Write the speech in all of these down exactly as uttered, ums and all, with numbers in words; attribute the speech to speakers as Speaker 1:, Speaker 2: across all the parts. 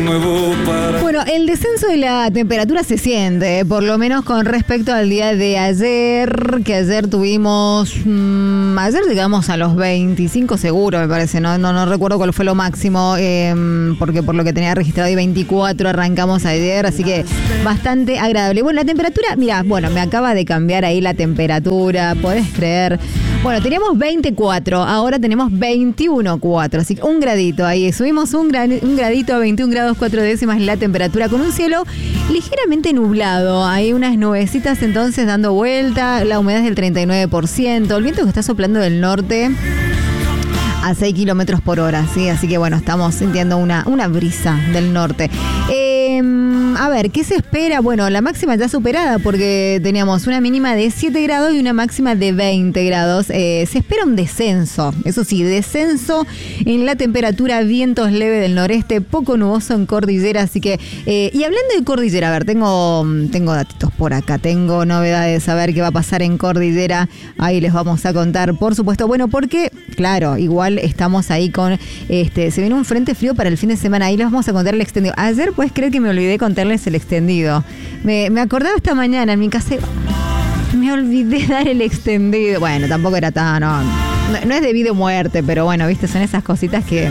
Speaker 1: nuevo para...
Speaker 2: Bueno, el descenso de la temperatura se siente, por lo menos con respecto al día de ayer, que ayer tuvimos, mmm, ayer llegamos a los veinticinco seguro, me parece, no no, no recuerdo cuál fue lo máximo, eh, porque por lo que tenía registrado hoy veinticuatro arrancamos ayer, así que bastante agradable. Bueno, la temperatura, mira, bueno, me acaba de cambiar ahí la temperatura, ¿podés creer? Bueno, teníamos veinticuatro, ahora tenemos veintiuno coma cuatro, así que un gradito ahí, subimos un, gran, un gradito a veintiún grados cuatro décimas la temperatura, con un cielo ligeramente nublado, hay unas nubecitas entonces dando vuelta, la humedad es del treinta y nueve por ciento, el viento que está soplando del norte a seis kilómetros por hora, ¿sí? Así que bueno, estamos sintiendo una, una brisa del norte. Eh, a ver, ¿qué se espera? Bueno, la máxima ya superada porque teníamos una mínima de siete grados y una máxima de veinte grados. Eh, se espera un descenso, eso sí, descenso en la temperatura, vientos leves del noreste, poco nuboso en cordillera, así que... Eh, y hablando de cordillera, a ver, tengo, tengo datitos por acá, tengo novedades, a ver qué va a pasar en cordillera, ahí les vamos a contar, por supuesto. Bueno, porque, claro, igual estamos ahí con, este, se viene un frente frío para el fin de semana, ahí les vamos a contar el extendido. Ayer, puedes creer que me olvidé contarles el extendido. Me, me acordaba esta mañana en mi casa, me olvidé dar el extendido. Bueno, tampoco era tan, no, no, no es de vida o muerte, pero bueno, viste, son esas cositas que...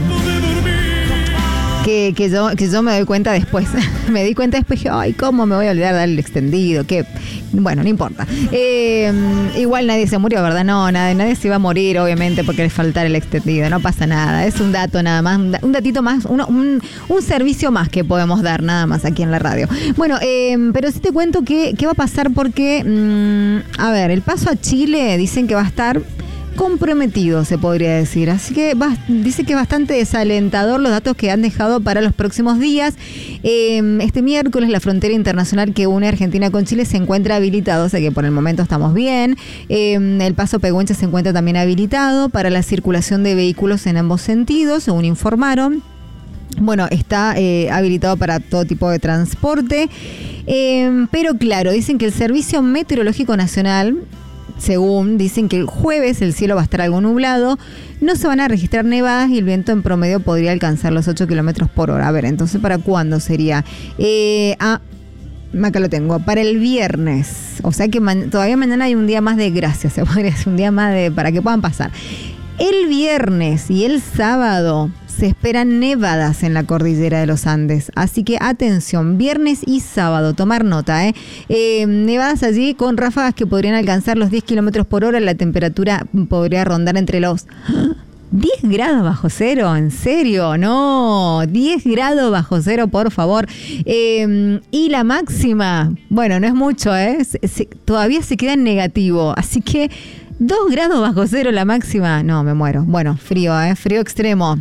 Speaker 2: Que, que, yo, que yo me doy cuenta después. Me di cuenta después, dije, ay, ¿cómo me voy a olvidar de dar el extendido? Que bueno, no importa. Eh, igual nadie se murió, ¿verdad? No, nadie, nadie se iba a morir, obviamente, porque le faltara el extendido. No pasa nada. Es un dato nada más, un, un datito más, un, un, un servicio más que podemos dar nada más aquí en la radio. Bueno, eh, pero sí te cuento que, qué va a pasar porque, mmm, a ver, el paso a Chile dicen que va a estar comprometido, se podría decir. Así que va, dice que es bastante desalentador los datos que han dejado para los próximos días. Eh, este miércoles la frontera internacional que une Argentina con Chile se encuentra habilitado, o sea que por el momento estamos bien. Eh, el paso Pehuenche se encuentra también habilitado para la circulación de vehículos en ambos sentidos, según informaron. Bueno, está eh, habilitado para todo tipo de transporte. Eh, pero claro, dicen que el Servicio Meteorológico Nacional, según dicen que el jueves el cielo va a estar algo nublado, no se van a registrar nevadas y el viento en promedio podría alcanzar los ocho kilómetros por hora. A ver, entonces, ¿para cuándo sería? Eh, ah, acá lo tengo, para el viernes. O sea que man, todavía mañana hay un día más de gracia, se podría decir, un día más de para que puedan pasar. El viernes y el sábado se esperan nevadas en la cordillera de los Andes, así que atención, viernes y sábado, tomar nota, ¿eh? Eh, nevadas allí con ráfagas que podrían alcanzar los diez kilómetros por hora, la temperatura podría rondar entre los diez grados bajo cero, ¿en serio? No, diez grados bajo cero, por favor. Eh, y la máxima, bueno, no es mucho, ¿eh? Se, se, todavía se queda en negativo, así que dos grados bajo cero la máxima, no, me muero. Bueno, frío, ¿eh? Frío extremo.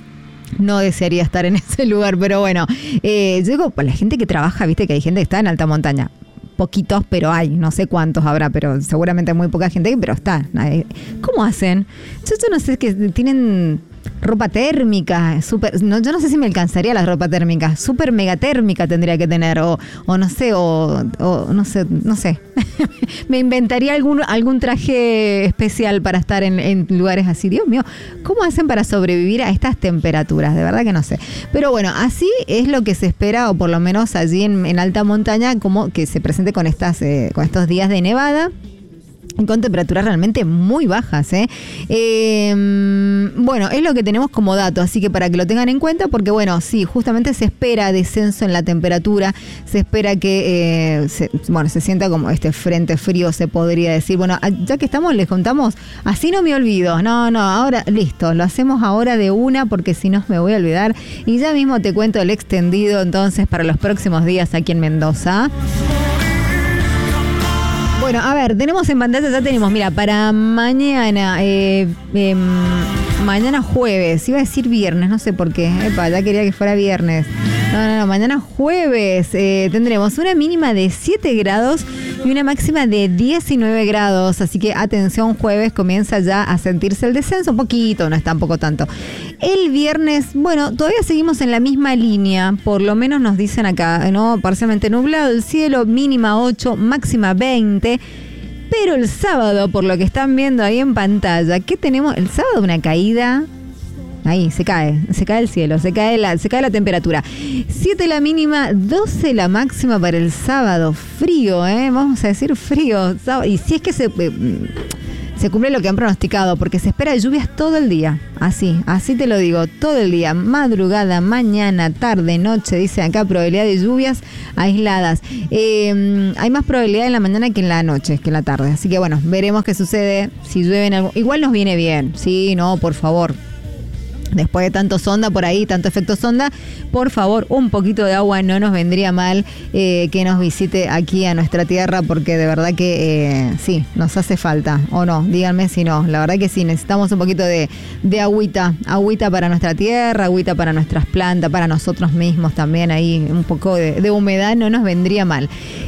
Speaker 2: No desearía estar en ese lugar, pero bueno, eh, yo digo, pues la gente que trabaja, viste que hay gente que está en alta montaña, poquitos, pero hay, no sé cuántos habrá, pero seguramente muy poca gente, pero está. ¿Cómo hacen? Yo, yo no sé, que tienen ropa térmica, super, no, yo no sé si me alcanzaría la ropa térmica, súper mega térmica tendría que tener, o, o no sé, o, o no sé, no sé. Me inventaría algún, algún traje especial para estar en, en lugares así. Dios mío, ¿cómo hacen para sobrevivir a estas temperaturas? De verdad que no sé. Pero bueno, así es lo que se espera, o por lo menos allí en, en alta montaña, como que se presente con, estas, eh, con estos días de nevada, con temperaturas realmente muy bajas, ¿eh? Eh, bueno, es lo que tenemos como dato, así que para que lo tengan en cuenta, porque bueno, sí, justamente se espera descenso en la temperatura, se espera que eh, se, bueno, se sienta como este frente frío, se podría decir. Bueno, ya que estamos, les contamos, así no me olvido, no, no, ahora, listo, lo hacemos ahora de una, porque si no me voy a olvidar, y ya mismo te cuento el extendido entonces para los próximos días aquí en Mendoza. Bueno, a ver, tenemos en pantalla, ya tenemos, mira, para mañana, eh, eh, mañana jueves, iba a decir viernes, no sé por qué, epa, ya quería que fuera viernes. No, no, no, mañana jueves eh, tendremos una mínima de siete grados y una máxima de diecinueve grados, así que atención, jueves comienza ya a sentirse el descenso, un poquito, no es tampoco tanto. El viernes, bueno, todavía seguimos en la misma línea, por lo menos nos dicen acá, ¿no? Parcialmente nublado el cielo, mínima ocho, máxima veinte. Pero el sábado, por lo que están viendo ahí en pantalla, ¿qué tenemos? El sábado una caída ahí, se cae, se cae el cielo, se cae la, se cae la temperatura. siete la mínima, doce la máxima para el sábado. Frío, ¿eh? Vamos a decir frío. Y si es que se... Eh, se cumple lo que han pronosticado, porque se espera lluvias todo el día. Así, así te lo digo, todo el día. Madrugada, mañana, tarde, noche, dice acá, probabilidad de lluvias aisladas. Eh, hay más probabilidad en la mañana que en la noche, que en la tarde. Así que bueno, veremos qué sucede. Si llueven algo. Igual nos viene bien. Sí, no, por favor. Después de tanto sonda por ahí, tanto efecto sonda, por favor, un poquito de agua no nos vendría mal eh, que nos visite aquí a nuestra tierra, porque de verdad que eh, sí, nos hace falta, o no, díganme si no, la verdad que sí, necesitamos un poquito de, de agüita, agüita para nuestra tierra, agüita para nuestras plantas, para nosotros mismos también, ahí un poco de, de humedad no nos vendría mal.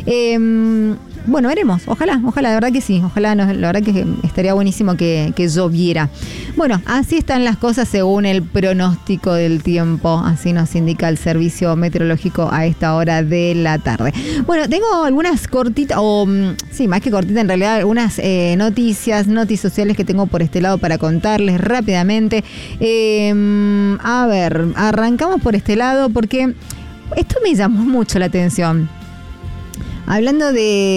Speaker 2: Eh, Bueno, veremos, ojalá, ojalá, de verdad que sí, ojalá, no, la verdad que estaría buenísimo que, que lloviera. Bueno, así están las cosas según el pronóstico del tiempo, así nos indica el servicio meteorológico a esta hora de la tarde. Bueno, tengo algunas cortitas, o sí, más que cortitas en realidad, algunas eh, noticias, noticias sociales que tengo por este lado para contarles rápidamente. Eh, a ver, arrancamos por este lado porque esto me llamó mucho la atención. Hablando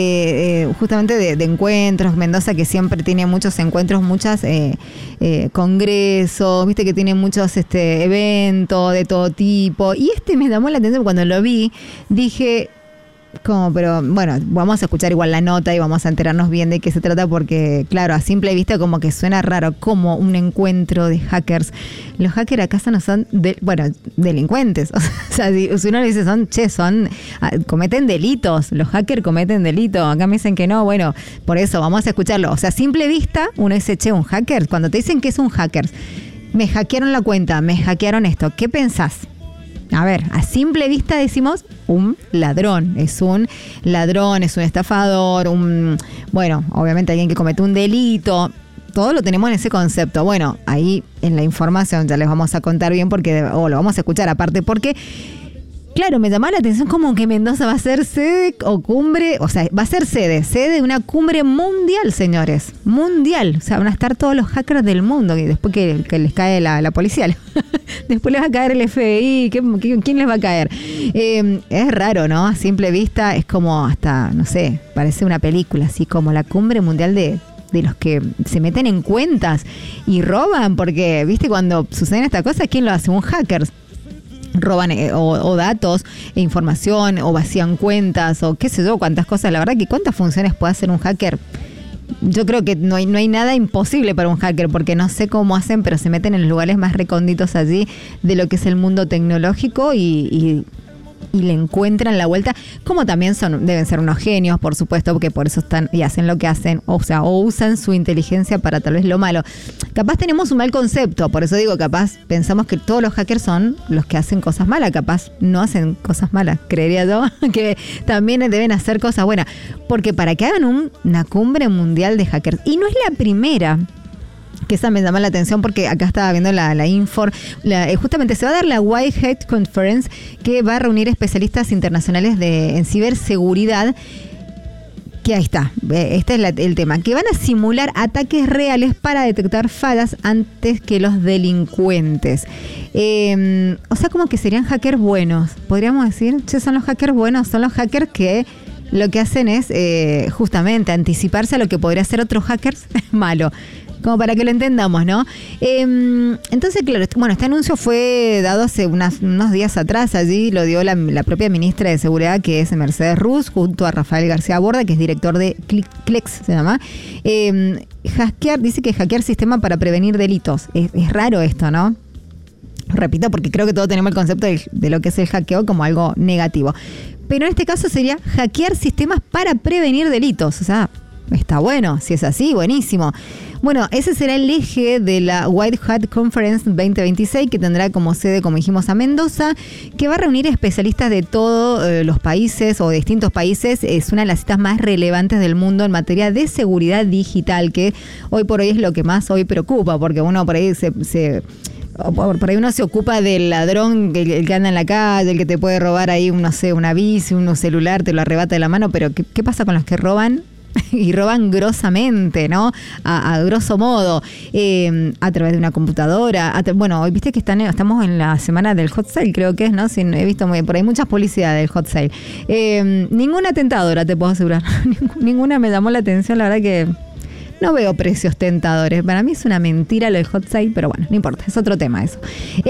Speaker 2: de eh, justamente de, de encuentros, Mendoza que siempre tiene muchos encuentros, muchos eh, eh, congresos, viste que tiene muchos este, eventos de todo tipo. Y este me llamó la atención cuando lo vi, dije, como, pero bueno, vamos a escuchar igual la nota y vamos a enterarnos bien de qué se trata, porque claro, a simple vista como que suena raro, como un encuentro de hackers. Los hackers acaso no son, de, bueno, delincuentes, o sea, si, si uno le dice son, che, son, cometen delitos, los hackers cometen delitos, acá me dicen que no, bueno, por eso vamos a escucharlo. O sea, a simple vista uno dice, che, un hacker, cuando te dicen que es un hacker, me hackearon la cuenta, me hackearon esto, ¿qué pensás? A ver, a simple vista decimos un ladrón, es un ladrón, es un estafador, un, bueno, obviamente alguien que comete un delito, todo lo tenemos en ese concepto. Bueno, ahí en la información ya les vamos a contar bien porque, o lo vamos a escuchar aparte porque, claro, me llamaba la atención como que Mendoza va a ser sede o cumbre, o sea, va a ser sede, sede de una cumbre mundial, señores, mundial. O sea, van a estar todos los hackers del mundo y después que, que les cae la, la policía, después les va a caer el F B I, ¿qué, qué, ¿quién les va a caer? Eh, es raro, ¿no? A simple vista es como hasta, no sé, parece una película, así como la cumbre mundial de... de los que se meten en cuentas y roban, porque, viste, cuando suceden estas cosas, ¿quién lo hace? Un hacker. Roban eh, o, o datos e información o vacían cuentas o qué sé yo, cuántas cosas. La verdad que cuántas funciones puede hacer un hacker. Yo creo que no hay, no hay nada imposible para un hacker, porque no sé cómo hacen, pero se meten en los lugares más recónditos allí de lo que es el mundo tecnológico y... y y le encuentran la vuelta, como también son, deben ser unos genios, por supuesto, porque por eso están y hacen lo que hacen, o sea, o usan su inteligencia para tal vez lo malo. Capaz tenemos un mal concepto, por eso digo, capaz pensamos que todos los hackers son los que hacen cosas malas, capaz no hacen cosas malas, creería yo, que también deben hacer cosas buenas, porque para que hagan un, una cumbre mundial de hackers, y no es la primera, que esa me llama la atención porque acá estaba viendo la, la info, la, eh, justamente se va a dar la Whitehead Conference, que va a reunir especialistas internacionales de, en ciberseguridad, que ahí está, eh, este es la, el tema, que van a simular ataques reales para detectar fallas antes que los delincuentes. Eh, o sea, como que serían hackers buenos, podríamos decir, che, son los hackers buenos, son los hackers que... lo que hacen es eh, justamente anticiparse a lo que podría hacer otros hackers malo. Como para que lo entendamos, ¿no? Eh, entonces, claro, bueno, este anuncio fue dado hace unas, unos días atrás, allí lo dio la, la propia ministra de Seguridad, que es Mercedes Ruz, junto a Rafael García Borda, que es director de Clex, se llama. Eh, hackear, dice que hackear sistema para prevenir delitos. Es, es raro esto, ¿no? Repito, porque creo que todos tenemos el concepto de, de lo que es el hackeo como algo negativo. Pero en este caso sería hackear sistemas para prevenir delitos. O sea, está bueno, si es así, buenísimo. Bueno, ese será el eje de la Whitehead Conference veinte veintiséis, que tendrá como sede, como dijimos, a Mendoza, que va a reunir especialistas de todos eh, los países o de distintos países. Es una de las citas más relevantes del mundo en materia de seguridad digital, que hoy por hoy es lo que más hoy preocupa, porque uno por ahí se... se por ahí uno se ocupa del ladrón, el, el que anda en la calle, el que te puede robar ahí, no sé, una bici, un celular, te lo arrebata de la mano, pero ¿qué, qué pasa con los que roban y roban grosamente, ¿no? A, a grosso modo, eh, a través de una computadora. A tra- bueno, hoy viste que están, estamos en la semana del hot sale, creo que es, ¿no? Sí, he visto muy, por ahí muchas publicidades del hot sale. Eh, ninguna tentadora, te puedo asegurar. Ninguna me llamó la atención, la verdad que no veo precios tentadores. Para mí es una mentira lo del hot sale, pero bueno, no importa, es otro tema eso.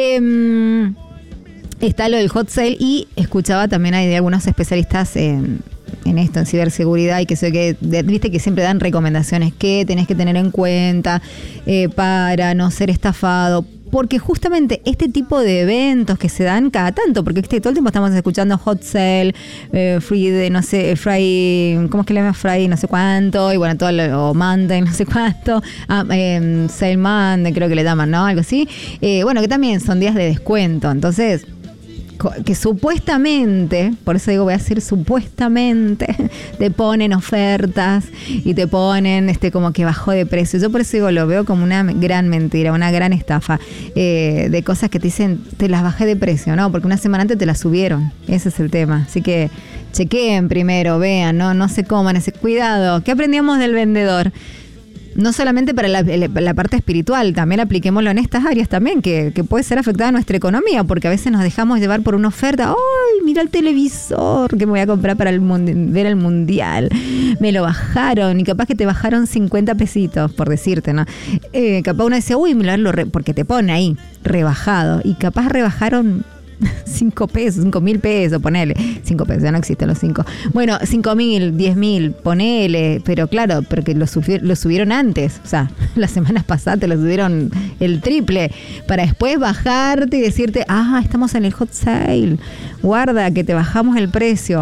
Speaker 2: Eh, está lo del hot sale y escuchaba también hay de algunos especialistas en, en esto, en ciberseguridad y que sé que, de, viste que siempre dan recomendaciones que tenés que tener en cuenta eh, para no ser estafado. Porque justamente este tipo de eventos que se dan cada tanto, porque este, todo el tiempo estamos escuchando hot sale, eh, free de, no sé, fry, ¿cómo es que le llaman? Fry no sé cuánto, y bueno, todo lo, o Monday no sé cuánto, ah, eh, sale Monday creo que le llaman, ¿no? Algo así. Eh, bueno, que también son días de descuento, entonces que supuestamente, por eso digo voy a decir supuestamente, te ponen ofertas y te ponen este como que bajó de precio. Yo por eso digo, lo veo como una gran mentira, una gran estafa eh, de cosas que te dicen, te las bajé de precio, ¿no? Porque una semana antes te las subieron, ese es el tema. Así que chequeen primero, vean, no, no se coman ese cuidado. ¿Qué aprendíamos del vendedor? No solamente para la, la parte espiritual, también apliquémoslo en estas áreas también, que, que puede ser afectada a nuestra economía, porque a veces nos dejamos llevar por una oferta. ¡Ay, mira el televisor que me voy a comprar para el mundi- ver el mundial! Me lo bajaron, y capaz que te bajaron cincuenta pesitos, por decirte, ¿no? Eh, capaz uno dice, uy, mira, lo re-", porque te pone ahí, rebajado, y capaz rebajaron cinco pesos, cinco mil pesos, ponele. Cinco pesos, ya no existen los cinco. Bueno, cinco mil, diez mil, ponele. Pero claro, porque lo, subi- lo subieron antes. O sea, las semanas pasadas te lo subieron el triple. Para después bajarte y decirte, ah, estamos en el hot sale. Guarda, que te bajamos el precio.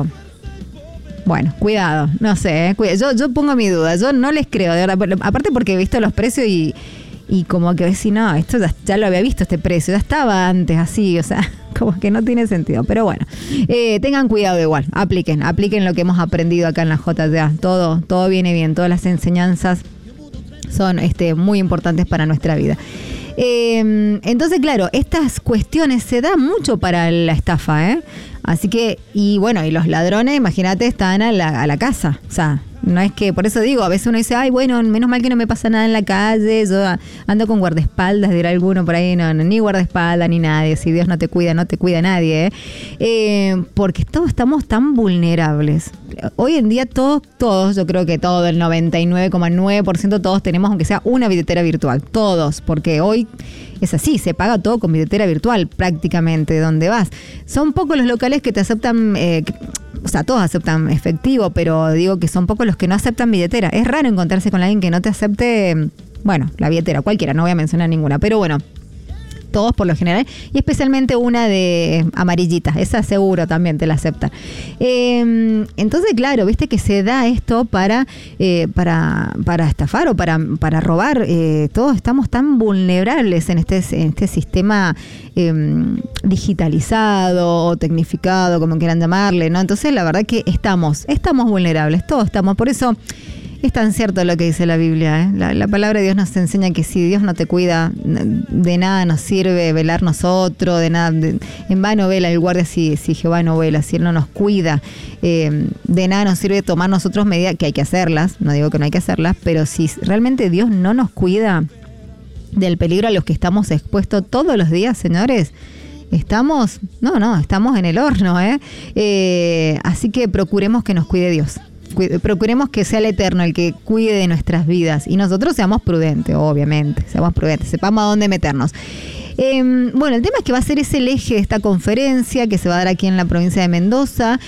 Speaker 2: Bueno, cuidado, no sé, ¿eh? Cuidado. Yo, yo pongo mi duda, yo no les creo, de verdad. Aparte porque he visto los precios y, y como que ves, si no, esto ya, ya lo había visto este precio, ya estaba antes así, o sea, como que no tiene sentido. Pero bueno, eh, tengan cuidado igual, apliquen, apliquen lo que hemos aprendido acá en la J T A. Todo, todo viene bien, todas las enseñanzas son este, muy importantes para nuestra vida. Eh, entonces, claro, estas cuestiones se dan mucho para la estafa, ¿eh? Así que, y bueno, y los ladrones, imagínate, están a la, a la casa. O sea, no es que, por eso digo, a veces uno dice, ay, bueno, menos mal que no me pasa nada en la calle, yo ando con guardaespaldas, dirá alguno por ahí, no, no ni guardaespaldas ni nadie, si Dios no te cuida, no te cuida nadie, ¿eh? Eh, porque todos estamos tan vulnerables. Hoy en día todos, todos, yo creo que todo, el noventa y nueve coma nueve por ciento todos tenemos, aunque sea una billetera virtual, todos, porque hoy es así, se paga todo con billetera virtual prácticamente, donde vas. Son pocos los locales que te aceptan, eh, que, o sea, todos aceptan efectivo, pero digo que son pocos los que no aceptan billetera. Es raro encontrarse con alguien que no te acepte, bueno, la billetera, cualquiera, no voy a mencionar ninguna, pero bueno, todos por lo general, y especialmente una de amarillita, esa seguro también te la aceptan. Eh, entonces, claro, viste que se da esto para, eh, para, para estafar o para, para robar. Eh, todos estamos tan vulnerables en este, en este sistema eh, digitalizado o tecnificado, como quieran llamarle, ¿no? Entonces, la verdad que estamos, estamos vulnerables, todos estamos, por eso. Es tan cierto lo que dice la Biblia, ¿eh? La, la palabra de Dios nos enseña que si Dios no te cuida, de nada nos sirve velar nosotros, de nada, de, en vano vela el guardia si, si Jehová no vela, si Él no nos cuida, eh, de nada nos sirve tomar nosotros medidas, que hay que hacerlas, no digo que no hay que hacerlas, pero si realmente Dios no nos cuida del peligro a los que estamos expuestos todos los días, señores, estamos, no, no, estamos en el horno, ¿eh? Eh, así que procuremos que nos cuide Dios. Procuremos que sea el Eterno el que cuide de nuestras vidas y nosotros seamos prudentes, obviamente, seamos prudentes, sepamos a dónde meternos. Eh, bueno, el tema es que va a ser ese el eje de esta conferencia que se va a dar aquí en la provincia de Mendoza.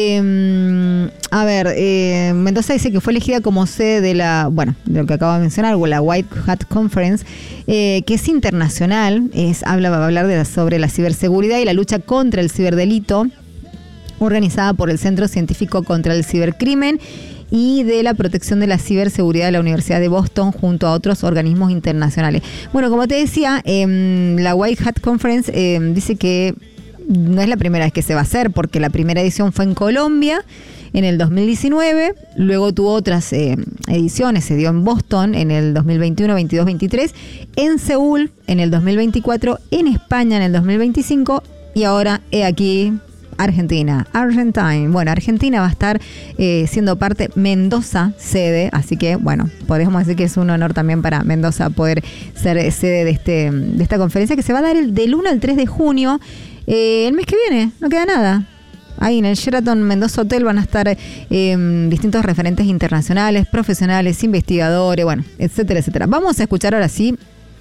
Speaker 2: Eh, a ver, eh, Mendoza dice que fue elegida como sede de la, bueno, de lo que acabo de mencionar, o la White Hat Conference, eh, que es internacional, es, habla, va a hablar de la, sobre la ciberseguridad y la lucha contra el ciberdelito, organizada por el Centro Científico contra el Cibercrimen y de la Protección de la Ciberseguridad de la Universidad de Boston junto a otros organismos internacionales. Bueno, como te decía, eh, la White Hat Conference eh, dice que no es la primera vez que se va a hacer, porque la primera edición fue en Colombia en el dos mil diecinueve, luego tuvo otras eh, ediciones, se dio en Boston en el dos mil veintiuno, veintidós, veintitrés, en Seúl en el dos mil veinticuatro, en España en el dos mil veinticinco y ahora he aquí Argentina, Argentine. Bueno, Argentina va a estar eh, siendo parte, Mendoza sede, así que bueno, podríamos decir que es un honor también para Mendoza poder ser sede de, este, de esta conferencia que se va a dar el, del uno al tres de junio, eh, el mes que viene, no queda nada. Ahí en el Sheraton Mendoza Hotel van a estar eh, distintos referentes internacionales, profesionales, investigadores, bueno, etcétera, etcétera. Vamos a escuchar ahora sí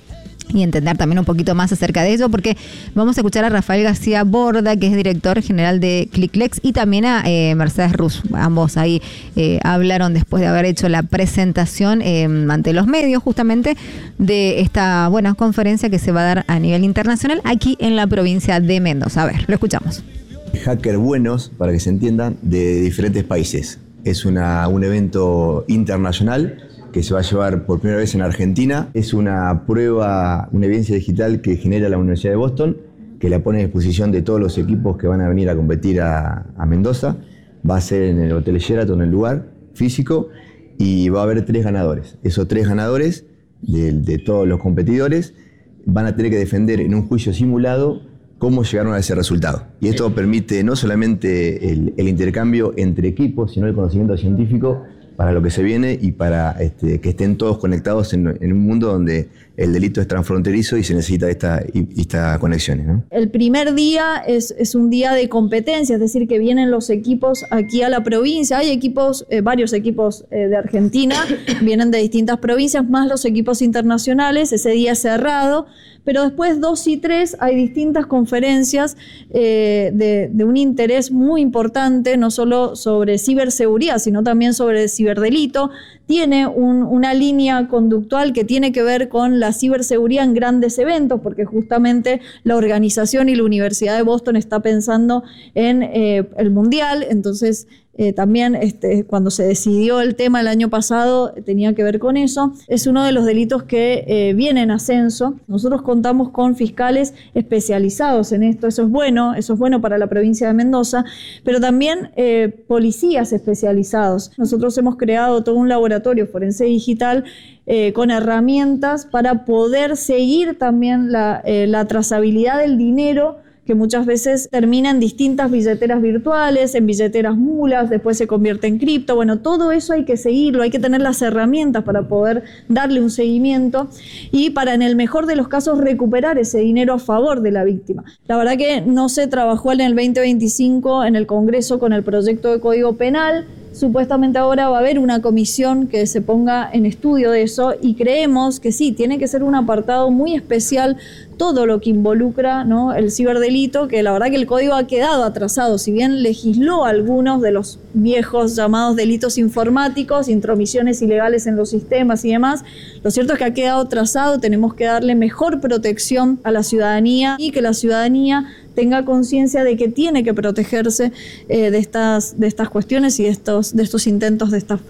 Speaker 2: y entender también un poquito más acerca de ello, porque vamos a escuchar a Rafael García Borda, que es director general de Cliclex, y también a eh, Mercedes Rus. Ambos ahí eh, hablaron después de haber hecho la presentación eh, ante los medios justamente de esta buena conferencia que se va a dar a nivel internacional aquí en la provincia de Mendoza. A ver, lo escuchamos.
Speaker 1: Hackers buenos, para que se entiendan, de diferentes países. Es una, un evento internacional que se va a llevar por primera vez en Argentina. Es una prueba, una evidencia digital que genera la Universidad de Boston, que la pone a disposición de todos los equipos que van a venir a competir a, a Mendoza. Va a ser en el Hotel Sheraton, el lugar físico, y va a haber tres ganadores. Esos tres ganadores de, de todos los competidores van a tener que defender en un juicio simulado cómo llegaron a ese resultado. Y esto permite no solamente el, el intercambio entre equipos, sino el conocimiento científico para lo que se viene y para este, que estén todos conectados en, en un mundo donde el delito es transfronterizo y se necesita esta, esta conexión, ¿no?
Speaker 3: El primer día es, es un día de competencia, es decir, que vienen los equipos aquí a la provincia. Hay equipos, eh, varios equipos eh, de Argentina, vienen de distintas provincias, más los equipos internacionales. Ese día es cerrado, pero después dos y tres hay distintas conferencias eh, de, de un interés muy importante, no solo sobre ciberseguridad, sino también sobre ciberdelito. Tiene un, una línea conductual que tiene que ver con la ciberseguridad en grandes eventos, porque justamente la organización y la Universidad de Boston está pensando en eh, el Mundial. Entonces eh, también este, cuando se decidió el tema el año pasado tenía que ver con eso. Es uno de los delitos que eh, viene en ascenso. Nosotros contamos con fiscales especializados en esto. Eso es bueno, eso es bueno para la provincia de Mendoza, pero también eh, policías especializados. Nosotros hemos creado todo un laboratorio forense digital Eh, con herramientas para poder seguir también la, eh, la trazabilidad del dinero, que muchas veces termina en distintas billeteras virtuales, en billeteras mulas, después se convierte en cripto. Bueno, todo eso hay que seguirlo, hay que tener las herramientas para poder darle un seguimiento y para, en el mejor de los casos, recuperar ese dinero a favor de la víctima. La verdad que no se trabajó en el veinte veinticinco en el Congreso con el proyecto de Código Penal. Supuestamente ahora va a haber una comisión que se ponga en estudio de eso y creemos que sí, tiene que ser un apartado muy especial todo lo que involucra, ¿no?, el ciberdelito, que la verdad que el código ha quedado atrasado. Si bien legisló algunos de los viejos llamados delitos informáticos, intromisiones ilegales en los sistemas y demás, lo cierto es que ha quedado atrasado. Tenemos que darle mejor protección a la ciudadanía y que la ciudadanía tenga conciencia de que tiene que protegerse eh, de estas, de estas cuestiones y de estos, de estos intentos de estafa.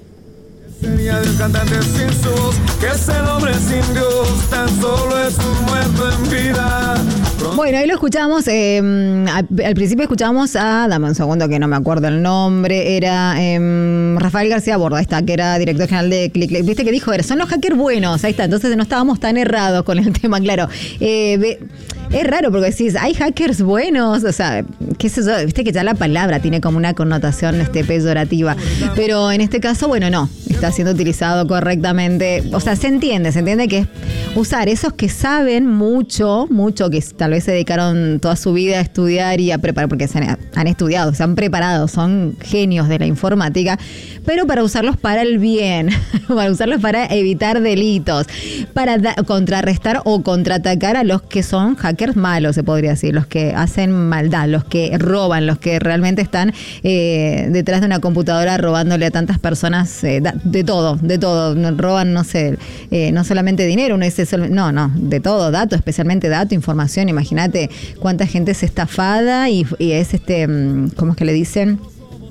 Speaker 4: Sería de un cantante sin su voz, que es el hombre sin Dios, tan solo es un muerto en vida.
Speaker 2: Bueno, ahí lo escuchamos, eh, al, al principio escuchamos a, dame un segundo que no me acuerdo el nombre, era eh, Rafael García Borda, ahí está, que era director general de Cliclex. Viste que dijo, son los hackers buenos, ahí está, entonces no estábamos tan errados con el tema, claro. Eh, ve, es raro porque decís, hay hackers buenos, o sea, qué sé yo, viste que ya la palabra tiene como una connotación este, peyorativa, pero en este caso, bueno, no, está siendo utilizado correctamente, o sea, se entiende, se entiende que es usar esos que saben mucho, mucho, que tal vez se dedicaron toda su vida a estudiar y a preparar, porque se han, han estudiado, se han preparado, son genios de la informática, pero para usarlos para el bien, para usarlos para evitar delitos, para da- contrarrestar o contraatacar a los que son hackers malos, se podría decir, los que hacen maldad, los que roban, los que realmente están eh, detrás de una computadora robándole a tantas personas eh, de todo, de todo, roban, no sé, eh, no solamente dinero, uno dice, no, no, de todo, datos, especialmente datos, información. Imagínate cuánta gente es estafada y, y es este, ¿cómo es que le dicen?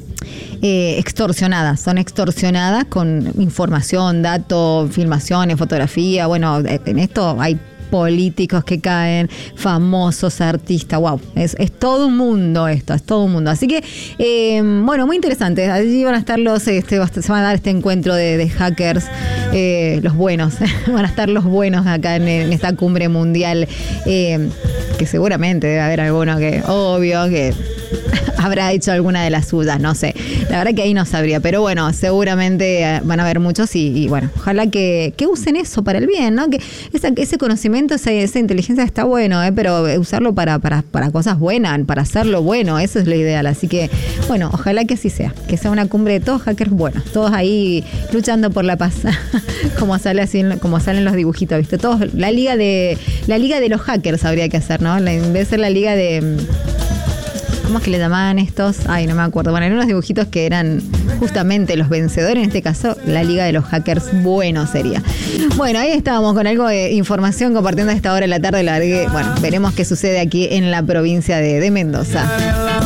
Speaker 2: Eh, extorsionadas, son extorsionadas con información, datos, filmaciones, fotografía. Bueno, en esto hay políticos que caen, famosos, artistas, wow, es, es todo un mundo esto, es todo un mundo. Así que, eh, bueno, muy interesante. Allí van a estar los, este, se van a dar este encuentro de, de hackers, eh, los buenos, van a estar los buenos acá en, en esta cumbre mundial, eh, que seguramente debe haber alguno que, obvio, que habrá hecho alguna de las suyas, no sé. La verdad que ahí no sabría, pero bueno, seguramente van a haber muchos y, y bueno, ojalá que, que usen eso para el bien, ¿no? Que esa, ese conocimiento, esa, esa inteligencia está bueno, ¿eh? Pero usarlo para, para, para cosas buenas, para hacerlo bueno, eso es lo ideal. Así que, bueno, ojalá que así sea, que sea una cumbre de todos hackers buenos, todos ahí luchando por la paz, como sale así, como salen los dibujitos, ¿viste? Todos, la liga de, la liga de los hackers habría que hacer, ¿no? En vez de ser la liga de... ¿Cómo es que le llamaban estos? Ay, no me acuerdo. Bueno, eran unos dibujitos que eran justamente los vencedores. En este caso, la Liga de los Hackers bueno sería. Bueno, ahí estábamos con algo de información compartiendo a esta hora de la tarde. La verdad que, bueno, veremos qué sucede aquí en la provincia de, de Mendoza.